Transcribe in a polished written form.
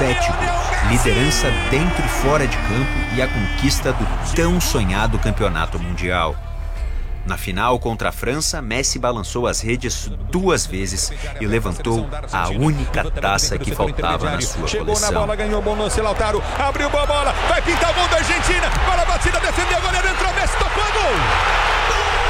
7 gols, liderança dentro e fora de campo e a conquista do tão sonhado campeonato mundial. Na final contra a França, Messi balançou as redes 2 vezes e levantou a única taça que faltava na sua Chegou coleção. na bola, ganhou bom lance, Lautaro, abriu a bola, vai pintar o gol da Argentina, bola batida, defendeu, o goleiro entrou, Messi tocou, gol!